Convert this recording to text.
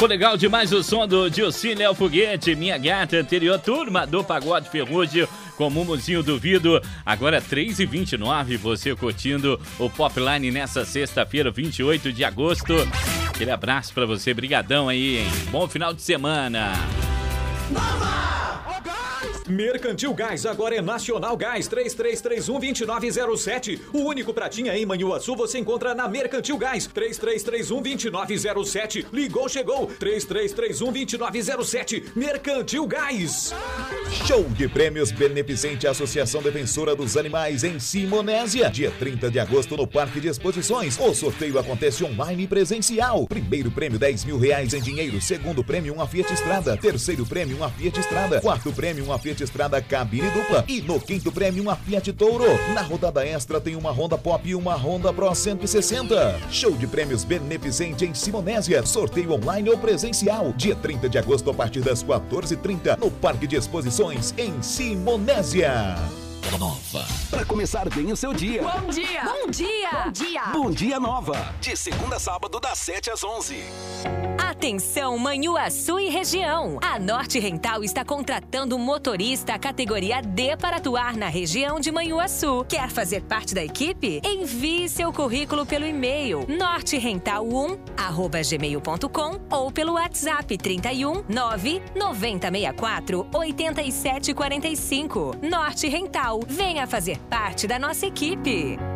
Pô, legal demais o som do Dilcim Léo Foguete, Minha Gata, anterior turma do Pagode Ferrugem com Mumuzinho Duvido. Agora 3h29, você curtindo o Popline nessa sexta-feira, 28 de agosto. Aquele abraço pra você, brigadão aí, hein? Bom final de semana. Mercantil Gás, agora é Nacional Gás, 3331-2907. O único pratinha em Manhuaçu você encontra na Mercantil Gás, 3331-2907. Ligou, chegou, 3331-2907. Mercantil Gás. Show de prêmios beneficente Associação Defensora dos Animais em Simonésia. Dia 30 de agosto no Parque de Exposições. O sorteio acontece online e presencial. Primeiro prêmio R$10.000 em dinheiro. Segundo prêmio uma Fiat Strada. Terceiro prêmio uma Fiat Strada. Quarto prêmio uma Fiat Strada cabine dupla. E no quinto prêmio uma Fiat Toro. Na rodada extra tem uma Honda Pop e uma Honda Pro 160. Show de prêmios beneficente em Simonésia. Sorteio online ou presencial. Dia 30 de agosto a partir das 14h30 no Parque de Exposições em Simonésia. Nova. Para começar bem o seu dia. Bom dia! Bom dia! Bom dia! Bom dia Nova. De segunda a sábado, das 7 às 11. Atenção, Manhuaçu e região. A Norte Rental está contratando motorista categoria D para atuar na região de Manhuaçu. Quer fazer parte da equipe? Envie seu currículo pelo e-mail norterental1@gmail.com ou pelo WhatsApp 31 99064 8745. Norte Rental. Venha fazer parte da nossa equipe.